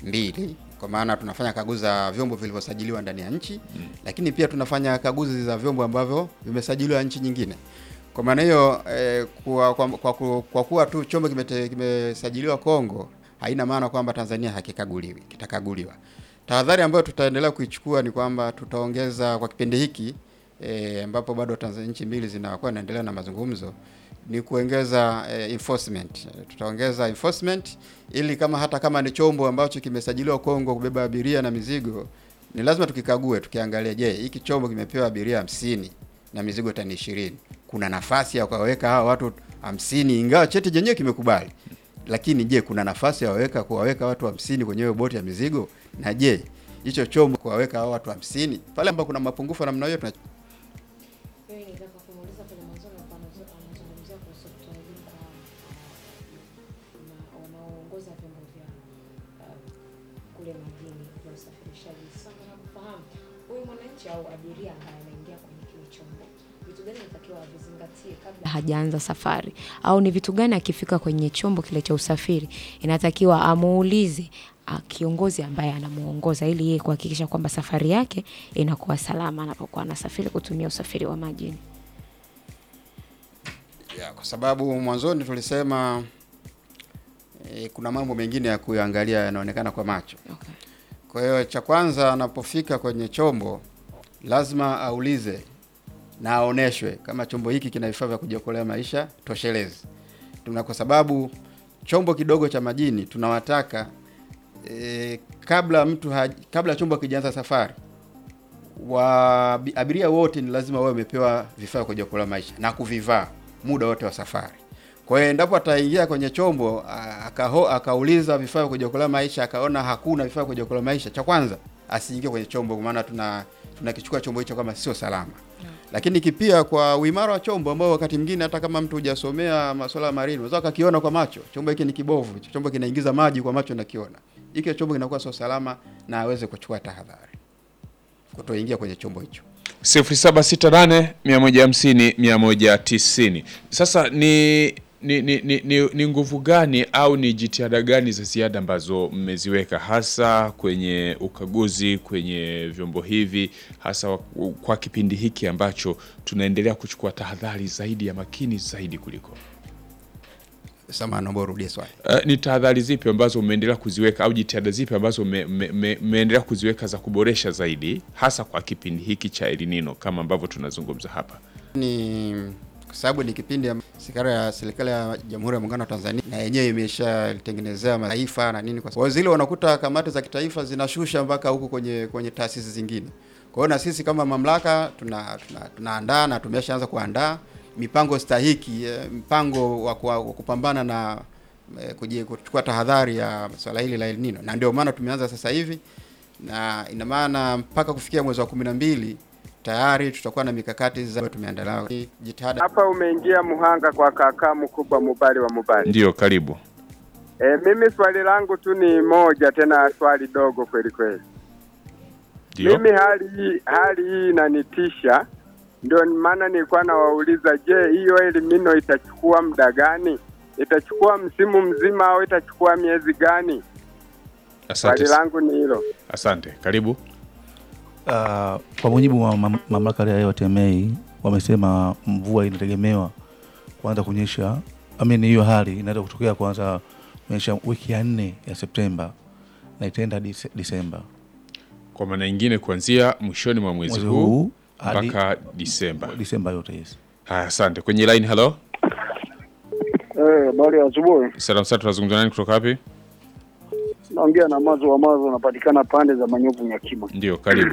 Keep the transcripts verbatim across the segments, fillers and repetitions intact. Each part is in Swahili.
mbili, kwa maana tunafanya kaguzi za vyombo vilivyosajiliwa ndani ya nchi, mm. lakini pia tunafanya kaguzi za vyombo ambavyo vimesajiliwa nchi nyingine. Kwa maana hiyo eh, kwa, kwa, kwa, kwa kuwa tu chombo kimesajiliwa Kongo haina maana kwamba Tanzania hakikaguliwi, kitakaguliwa. Tahadhari ambayo tutaendelea kuichukua ni kwamba tutaongeza kwa kipindi hiki eh, ambapo bado Tanzania nchi mbili zinakuwa zinaendelea na mazungumzo, ni kuongeza eh, enforcement. Tutaongeza enforcement ili kama hata kama ni chombo ambacho kimesajiliwa Kongo kubeba abiria na mizigo, ni lazima tukikague, tukiangalia, je, hiki chombo kimepewa abiria hamsini na mizigo tani ishirini. Kuna nafasi ya kuwaweka hao watu hamsini ingawa cheti chenyewe kimekubali. Lakini je, kuna nafasi ya kuwaweka kuwaweka watu hamsini kwenye hiyo boti ya mizigo? Na je, hicho chombo kuwaweka hao watu hamsini pale ambapo kuna mapungufu namna hiyo tuna Wewe ni nataka kumuuliza pale mwanzo na anazungumzia kuhusu kutoelimisha na wanaoongoza vyombo vya kule majini vya usafirishaji. Sasa na kufahamu huyu mwananchi au abiria ambaye anaingia kwenye kile chombo, vitu gani inatakiwa avizingatie kabla hajaanza safari, au ni vitu gani akifika kwenye chombo kile cha usafiri inatakiwa amuulize kiongozi ambaye anamuongoza, ili yeye kuhakikisha kwamba safari yake inakuwa salama anapokuwa anasafiri kutumia usafiri wa majini? Ya, kwa sababu mwanzoni tulisema e, kuna mambo mengine ya kuangalia yanaonekana kwa macho. Okay. Kwa hiyo cha kwanza anapofika kwenye chombo lazima aulize na aoneshwe kama chombo hiki kina vifaa vya kujiokolea maisha toshelezi. Tuna kwa sababu chombo kidogo cha majini tunawataka E, kabla mtu haj, kabla chombo kijaanza safari, wa abiria wote ni lazima wao wamepewa vifaa vya kujiokolea maisha na kuvivaa muda wote wa safari. Kwa hiyo endapo ataingia kwenye chombo akaho akauliza vifaa vya kujiokolea maisha akaona hakuna vifaa vya kujiokolea maisha, cha kwanza asiingie kwenye chombo, kwa maana tuna tunakichukua chombo hicho kama sio salama. No. Lakini kipia kwa uimara wa chombo ambao wakati mwingine hata kama mtu hujasomea masuala ya marine unaweza kakiona kwa macho chombo hiki ni kibovu, chombo kinaingiza maji kwa macho na kiona hiki chombo kinakuwa sio salama, na aweze kuchukua tahadhari kutoingia kwenye chombo hicho. sifuri saba sita nane mia moja hamsini mia moja tisini. Sasa ni ni ni ni, ni nguvu gani au ni jitihada gani za ziada ambazo mmeziweka hasa kwenye ukaguzi kwenye vyombo hivi, hasa kwa kipindi hiki ambacho tunaendelea kuchukua tahadhari zaidi ya makini zaidi kuliko? Sama naomba urudie swali. Uh, ni tahadhari zipi ambazo umeendelea kuziweka au jitihada zipi ambazo umeendelea me, me, kuziweka za kuboresha zaidi hasa kwa kipindi hiki cha El Nino kama ambavyo tunazungumza hapa? Ni kwa sababu ni kipindi serikali ya serikali ya Jamhuri ya Muungano wa Tanzania na yenyewe imeshatengenezea mataifa na nini, kwa sababu zile wanakuta kamati za kitaifa zinashusha mpaka huko kwenye kwenye taasisi zingine. Kwa hiyo na sisi kama mamlaka tuna tunaandaa tuna na tumeshaanza kuandaa mipango stahiki, mpango wa kupambana na kujie kuchukua tahadhari ya swala hili la El Nino, na ndio maana tumeanza sasa hivi, na ina maana mpaka kufikia mwezi wa kumi na mbili tayari tutakuwa na mikakati za tumeandaa jitihada. Hapa umeingia Muhanga kwa kaka mkubwa Mubali wa Mubali. Ndio, karibu. E, mimi swali langu tu ni moja, tena swali dogo kweli kweli. Ndio. Mimi hali hii hali hii inanitisha. Ndio maana nilikuwa nawauliza, je, hiyo El Nino itachukua muda gani? Itachukua msimu mzima au itachukua miezi gani? Asante. Swali langu ni hilo. Asante. Karibu. Uh, kwa mujibu wa mam mamlaka ya hewa T M A wamesema mvua inategemewa kuanza kunyesha, amini hiyo hali inaweza kutokea kuanza kunyesha wiki ya nne ya Septemba na itaenda Disemba. Kwa maana nyingine kuanzia mwishoni mwa mwezi huu mpaka Disemba. Disemba yote, yes. Haya, asante. Kwenye line, hello. Eh, bali asubuhi. Salamu sana, tunazungumza nani kutoka wapi? Naongea na Mazo wa Mazo, unapatikana pande za Manyovu Nyakima. Ndio, karibu.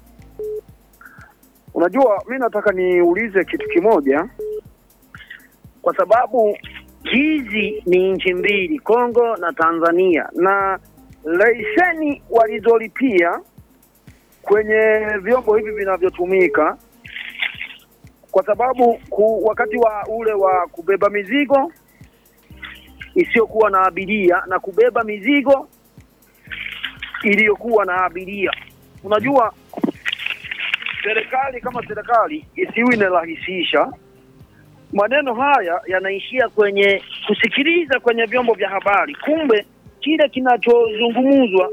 Unajua mimi nataka niulize kitu kimoja, kwa sababu hizi ni nchi mbili, Kongo na Tanzania, na leseni walizolipia kwenye vyombo hivi vinavyotumika, kwa sababu ku, wakati wa ule wa kubeba mizigo isiyokuwa na abiria na kubeba mizigo iliyokuwa na abiria, unajua serikali kama serikali isiwi inarahisisha maneno haya, yanaishia kwenye kusikiliza kwenye vyombo vya habari, kumbe kile kinachozungumzwa